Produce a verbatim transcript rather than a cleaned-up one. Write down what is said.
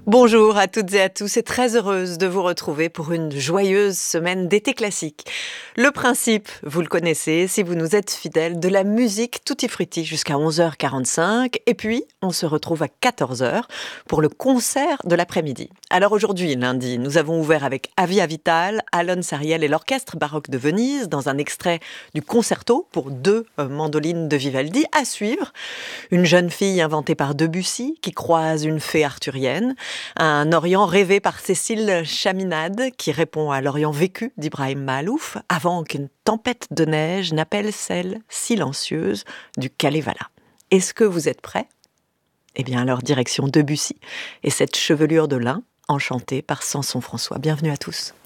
Bonjour à toutes et à tous et très heureuse de vous retrouver pour une joyeuse semaine d'été classique. Le principe, vous le connaissez si vous nous êtes fidèles, de la musique tutti frutti jusqu'à onze heures quarante-cinq et puis on se retrouve à quatorze heures pour le concert de l'après-midi. Alors aujourd'hui, lundi, nous avons ouvert avec Avia Vital, Alon Sariel et l'Orchestre baroque de Venise dans un extrait du concerto pour deux euh, mandolines de Vivaldi à suivre. Une jeune fille inventée par Debussy qui croise une fée arthurienne. Un Orient rêvé par Cécile Chaminade qui répond à l'Orient vécu d'Ibrahim Mahalouf avant qu'une tempête de neige n'appelle celle silencieuse du Kalevala. Est-ce que vous êtes prêts ? Eh bien alors direction Debussy et cette chevelure de lin enchantée par Samson François. Bienvenue à tous.